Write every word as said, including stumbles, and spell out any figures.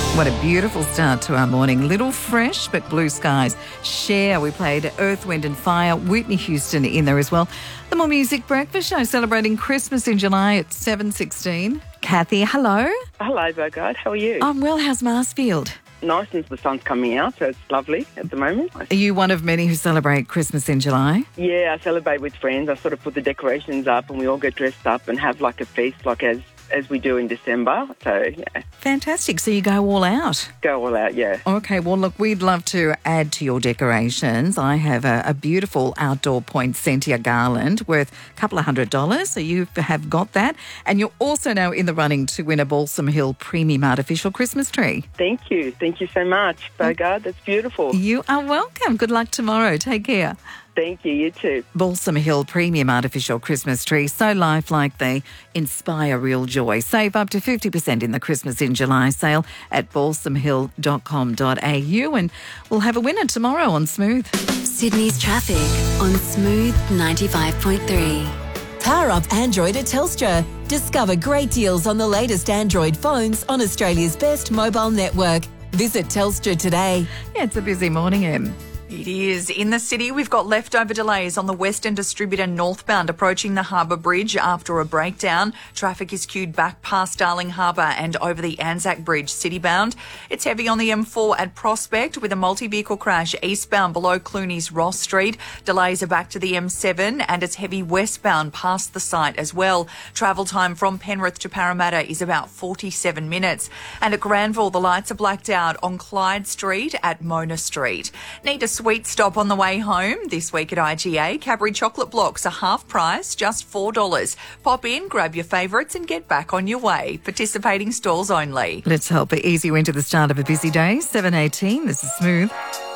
What a beautiful start to our morning. Little fresh, but blue skies. Cher, we played Earth, Wind and Fire. Whitney Houston in there as well. The More Music Breakfast Show celebrating Christmas in July at seven sixteen. Kathy, hello. Hello, Bogart. How are you? I'm well. How's Marsfield? Nice, since the sun's coming out, so it's lovely at the moment. Are you one of many who celebrate Christmas in July? Yeah, I celebrate with friends. I sort of put the decorations up and we all get dressed up and have like a feast like as as we do in December. So, yeah. Fantastic. So you go all out? Go all out, yeah. Okay, well, look, we'd love to add to your decorations. I have a, a beautiful outdoor poinsettia garland worth a couple of hundred dollars, so you have got that. And you're also now in the running to win a Balsam Hill Premium Artificial Christmas tree. Thank you. Thank you so much, Bogart. That's beautiful. You are welcome. Good luck tomorrow. Take care. Thank you. You too. Balsam Hill Premium Artificial Christmas Tree. So lifelike, they inspire real joy. Save up to fifty percent in the Christmas in July sale at balsam hill dot com dot a u, and we'll have a winner tomorrow on Smooth. Sydney's traffic on Smooth ninety-five point three. Power up Android at Telstra. Discover great deals on the latest Android phones on Australia's best mobile network. Visit Telstra today. Yeah, it's a busy morning, Em. It is. In the city, we've got leftover delays on the Western Distributor northbound approaching the Harbour Bridge after a breakdown. Traffic is queued back past Darling Harbour and over the Anzac Bridge citybound. It's heavy on the M four at Prospect with a multi-vehicle crash eastbound below Clooney's Ross Street. Delays are back to the M seven and it's heavy westbound past the site as well. Travel time from Penrith to Parramatta is about forty-seven minutes. And at Granville, the lights are blacked out on Clyde Street at Mona Street. Need a sweet stop on the way home? This week at I G A, Cadbury chocolate blocks are half price, just four dollars. Pop in, grab your favourites and get back on your way. Participating stalls only. Let's help ease you into the start of a busy day. seven eighteen, this is Smooth.